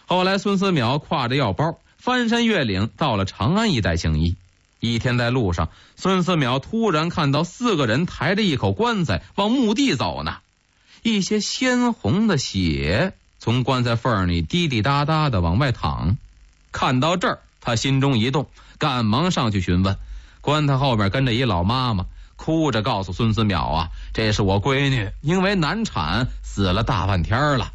后来孙思邈挎着药包翻山越岭，到了长安一带行医。一天在路上，孙思邈突然看到4个人抬着一口棺材往墓地走呢，一些鲜红的血从棺材缝里滴滴答答的往外淌。看到这儿，他心中一动，赶忙上去询问。棺材后面跟着一老妈妈，哭着告诉孙思邈啊，这是我闺女，因为难产死了大半天了。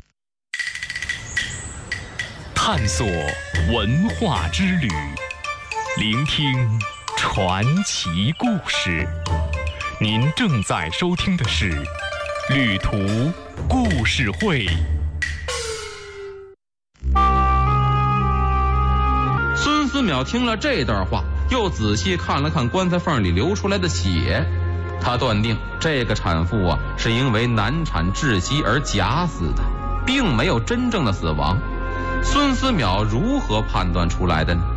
探索文化之旅，聆听传奇故事。您正在收听的是旅途故事会。 孙思邈听了这段话，又仔细看了看棺材缝里流出来的血，他断定这个产妇啊是因为难产窒息而假死的，并没有真正的死亡。孙思邈如何判断出来的呢？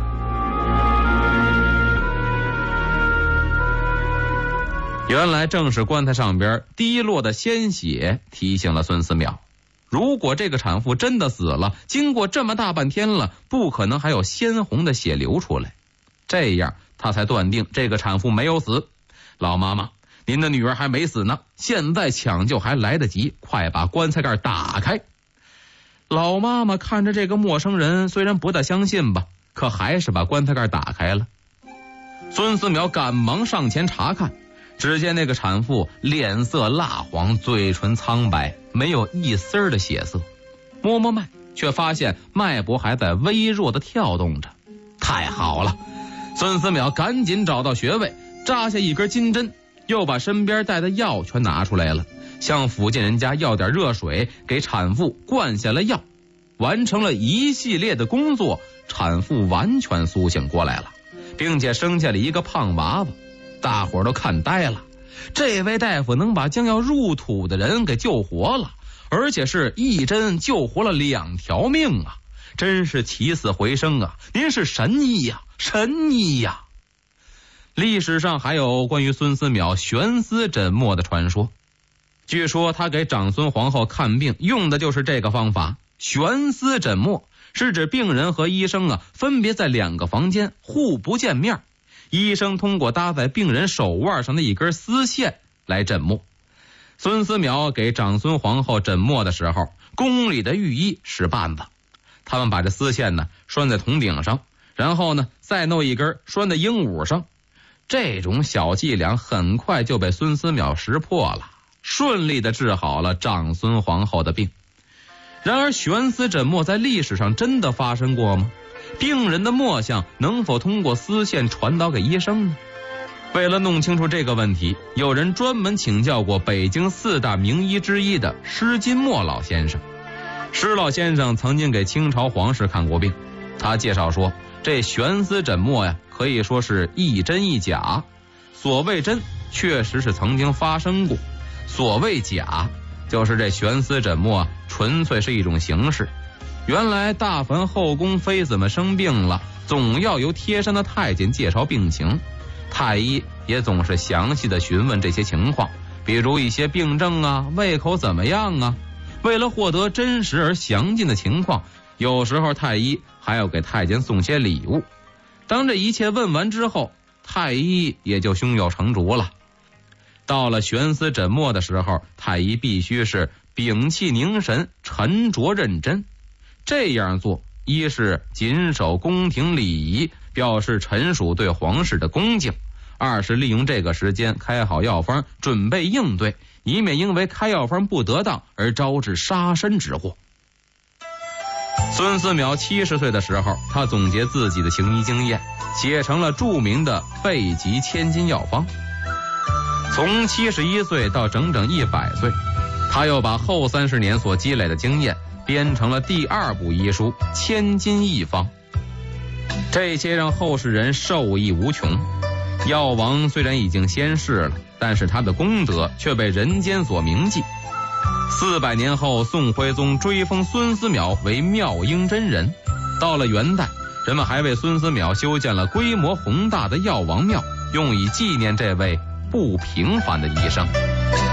原来正是棺材上边滴落的鲜血提醒了孙思邈，如果这个产妇真的死了，经过这么大半天了，不可能还有鲜红的血流出来，这样他才断定这个产妇没有死。老妈妈，您的女儿还没死呢，现在抢救还来得及，快把棺材盖打开。老妈妈看着这个陌生人，虽然不大相信吧，可还是把棺材盖打开了。孙思邈赶忙上前查看，只见那个产妇脸色蜡黄，嘴唇苍白，没有一丝的血色。摸摸脉，却发现脉搏还在微弱的跳动着。太好了！孙思邈赶紧找到穴位，扎下一根金针，又把身边带的药全拿出来了，向附近人家要点热水，给产妇灌下了药。完成了一系列的工作，产妇完全苏醒过来了，并且生下了一个胖娃娃。大伙儿都看呆了，这位大夫能把将要入土的人给救活了，而且是一针救活了2条命啊，真是起死回生啊！您是神医呀，神医呀！历史上还有关于孙思邈悬丝诊末的传说，据说他给长孙皇后看病用的就是这个方法。悬丝诊末是指病人和医生分别在2个房间，互不见面，医生通过搭在病人手腕上的一根丝线来诊末。孙思邈给长孙皇后诊末的时候，宫里的御医使绊子，他们把这丝线拴在铜鼎上，然后再弄一根拴在鹦鹉上。这种小伎俩很快就被孙思邈识破了，顺利地治好了长孙皇后的病。然而悬丝诊末在历史上真的发生过吗？病人的脉象能否通过丝线传导给医生呢？为了弄清楚这个问题，有人专门请教过北京4大名医之一的施金墨老先生。施老先生曾经给清朝皇室看过病，他介绍说，这悬丝诊末可以说是一真一假。所谓真，确实是曾经发生过；所谓假，就是这悬丝诊末纯粹是一种形式。原来大凡后宫妃子们生病了，总要由贴身的太监介绍病情，太医也总是详细的询问这些情况，比如一些病症胃口怎么样为了获得真实而详尽的情况，有时候太医还要给太监送些礼物。当这一切问完之后，太医也就胸有成竹了。到了悬丝诊末的时候，太医必须是屏气凝神，沉着认真。这样做，一是谨守宫廷礼仪，表示臣属对皇室的恭敬；二是利用这个时间开好药方，准备应对，以免因为开药方不得当而招致杀身之祸。孙思邈70岁的时候，他总结自己的行医经验，写成了著名的《备急千金药方》。从71岁到整整100岁，他又把后30年所积累的经验编成了第2部医书《千金一方》，这些让后世人受益无穷。药王虽然已经仙逝了，但是他的功德却被人间所铭记。400年后，宋徽宗追封孙思邈为妙英真人。到了元代，人们还为孙思邈修建了规模宏大的药王庙，用以纪念这位不平凡的医生。